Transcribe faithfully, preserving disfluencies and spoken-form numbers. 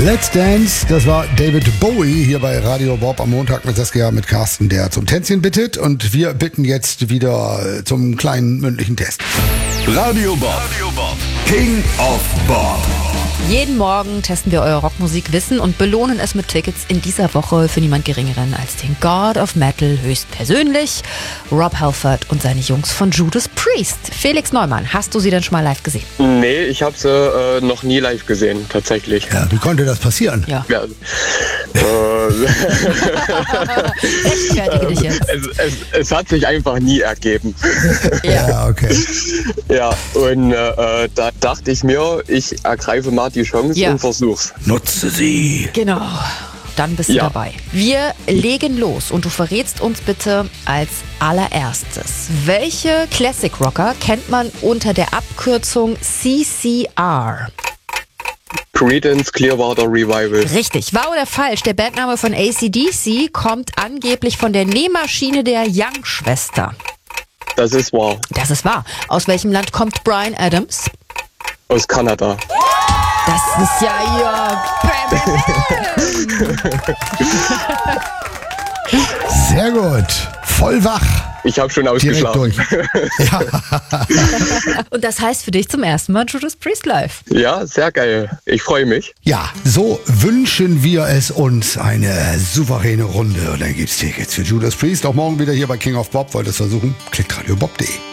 Let's Dance, das war David Bowie hier bei Radio Bob am Montag mit Saskia, mit Carsten, der zum Tänzchen bittet. Und wir bitten jetzt wieder zum kleinen mündlichen Test. Radio Bob, Radio Bob. King of Bob. Jeden Morgen testen wir euer Rockmusikwissen und belohnen es mit Tickets in dieser Woche für niemand Geringeren als den God of Metal höchstpersönlich, Rob Halford und seine Jungs von Judas Priest. Felix Neumann, hast du sie denn schon mal live gesehen? Nee, ich habe sie äh, noch nie live gesehen, tatsächlich. Ja, wie konnte das passieren? Ja. Ja, äh, Rechtfertige dich jetzt. es, es, es hat sich einfach nie ergeben. Ja, okay. Ja, und äh, da dachte ich mir, ich ergreife mal die Chance Ja. und versuch's. Nutze sie. Genau. Dann bist du Ja. dabei. Wir legen los und du verrätst uns bitte als allererstes, welche Classic Rocker kennt man unter der Abkürzung C C R? Creedence Clearwater Revival. Richtig. Wahr oder falsch? Der Bandname von A C D C kommt angeblich von der Nähmaschine der Young-Schwester. Das ist wahr. Das ist wahr. Aus welchem Land kommt Bryan Adams? Aus Kanada. Das ist ja ja. Sehr gut. Voll wach. Ich habe schon Direkt ausgeschlafen. durch. Ja. Und das heißt für dich zum ersten Mal Judas Priest live. Ja, sehr geil. Ich freue mich. ja, so wünschen wir es uns. Eine souveräne Runde. Und dann gibt's Tickets für Judas Priest. Auch morgen wieder hier bei King of Bob. Wollt ihr es versuchen? Klickt radiobob punkt de.